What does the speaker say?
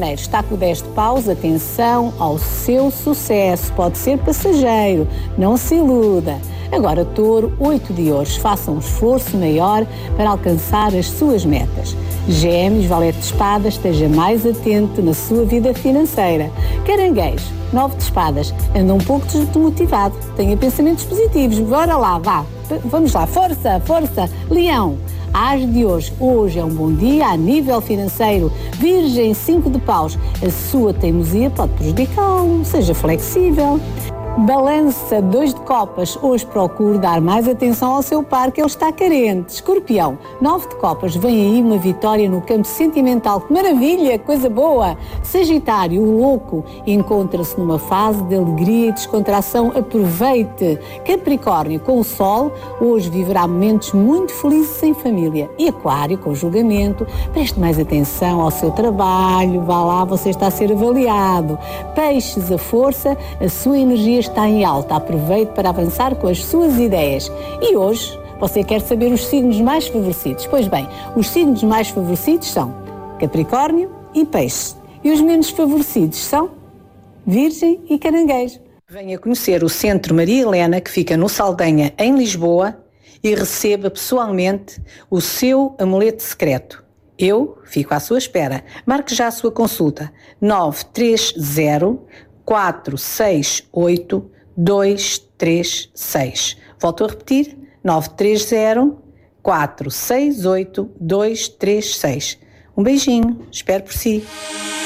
Janeiro está com o 10 de paus, atenção ao seu sucesso, pode ser passageiro, não se iluda. Agora, Touro, 8 de ouros, faça um esforço maior para alcançar as suas metas. Gêmeos, Valete de espadas, esteja mais atento na sua vida financeira. Caranguejo, 9 de espadas, anda um pouco desmotivado, tenha pensamentos positivos, bora lá, vá, vamos lá, força, força. Leão, As de hoje é um bom dia a nível financeiro. Virgem, 5 de paus, a sua teimosia pode prejudicá-lo, seja flexível. Balança, 2 de copas, hoje procure dar mais atenção ao seu par que ele está carente. Escorpião, 9 de copas, vem aí uma vitória no campo sentimental, que maravilha, coisa boa. Sagitário, o louco, encontra-se numa fase de alegria e descontração, aproveite. Capricórnio, com o sol, hoje viverá momentos muito felizes em família. E Aquário, com o julgamento, preste mais atenção ao seu trabalho, vá lá, você está a ser avaliado. Peixes, a força, a sua energia está em alta, aproveite para avançar com as suas ideias. E hoje, você quer saber os signos mais favorecidos? Pois bem, os signos mais favorecidos são Capricórnio e Peixe. E os menos favorecidos são Virgem e Caranguejo. Venha conhecer o Centro Maria Helena, que fica no Saldanha, em Lisboa, e receba pessoalmente o seu amuleto secreto. Eu fico à sua espera. Marque já a sua consulta. 930 468 236. Volto a repetir, 930 468 236. Um beijinho, espero por si.